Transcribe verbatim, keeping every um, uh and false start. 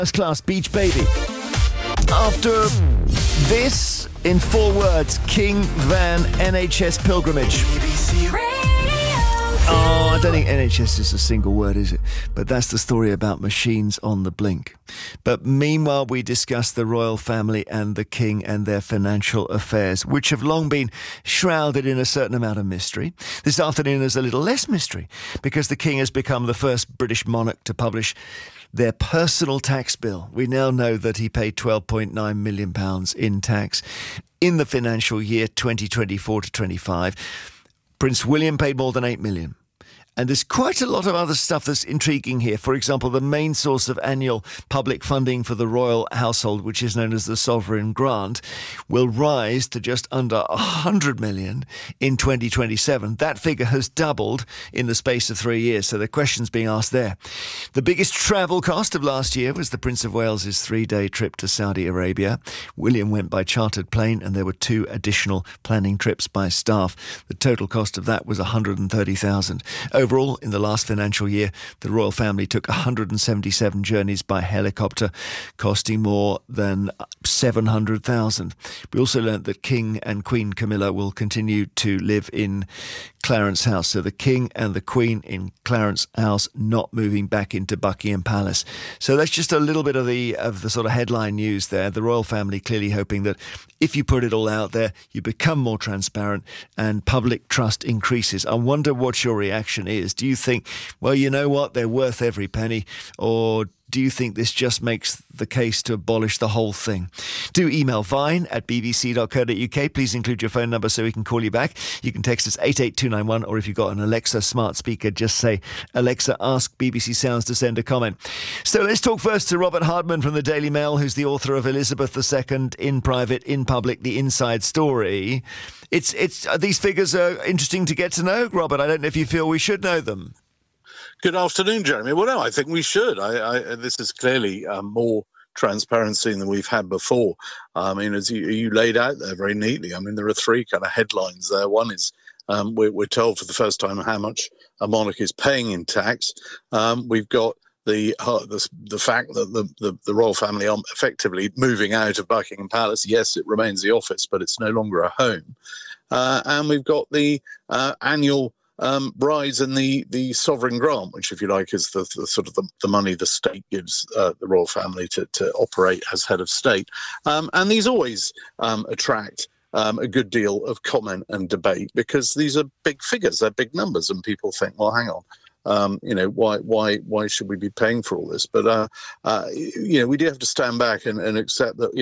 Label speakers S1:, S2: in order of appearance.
S1: First Class Beach Baby. After this, in four words, King Van N H S Pilgrimage. Oh, I don't think N H S is a single word, is it? But that's the story about machines on the blink. But meanwhile, we discuss the royal family and the king and their financial affairs, which have long been shrouded in a certain amount of mystery. This afternoon, there's a little less mystery because the king has become the first British monarch to publish their personal tax bill. We now know that he paid twelve point nine million pounds in tax in the financial year twenty twenty-four to twenty-five. Prince William paid more than eight million pounds. And there's quite a lot of other stuff that's intriguing here. For example, the main source of annual public funding for the royal household, which is known as the sovereign grant, will rise to just under one hundred million in twenty twenty-seven. That figure has doubled in the space of three years. So the question's being asked there. The biggest travel cost of last year was the Prince of Wales's three-day trip to Saudi Arabia. William went by chartered plane, and there were two additional planning trips by staff. The total cost of that was one hundred thirty thousand pounds. Overall, in the last financial year, the royal family took one hundred seventy-seven journeys by helicopter, costing more than seven hundred thousand pounds. We also learnt that King and Queen Camilla will continue to live in Clarence House. So the King and the Queen in Clarence House, not moving back into Buckingham Palace. So that's just a little bit of the of the sort of headline news there. The royal family clearly hoping that if you put it all out there, you become more transparent and public trust increases. I wonder what your reaction is. Do you think, well, you know what, they're worth every penny, or do you think this just makes the case to abolish the whole thing? Do email vine at b b c dot co dot u k. Please include your phone number so we can call you back. You can text us eight eight two nine one, or if you've got an Alexa smart speaker, just say, Alexa, ask B B C Sounds to send a comment. So let's talk first to Robert Hardman from the Daily Mail, who's the author of Elizabeth the Second, In Private, In Public, The Inside Story. It's it's uh, these figures are interesting to get to know, Robert. I don't know if you feel we should know them.
S2: Good afternoon, Jeremy. Well, no, I think we should. I, I, this is clearly um, more transparency than we've had before. I mean, as you, you laid out there very neatly, I mean, there are three kind of headlines there. One is um, we're, we're told for the first time how much a monarch is paying in tax. Um, we've got the, uh, the the fact that the, the, the royal family are effectively moving out of Buckingham Palace. Yes, it remains the office, but it's no longer a home. Uh, and we've got the uh, annual Um, rise in the, the sovereign grant, which, if you like, is the, the sort of the, the money the state gives uh, the royal family to, to operate as head of state. Um, and these always um, attract um, a good deal of comment and debate because these are big figures, they're big numbers, and people think, well, hang on. Um, you know, why why why should we be paying for all this? But, uh, uh, you know, we do have to stand back and, and accept that, you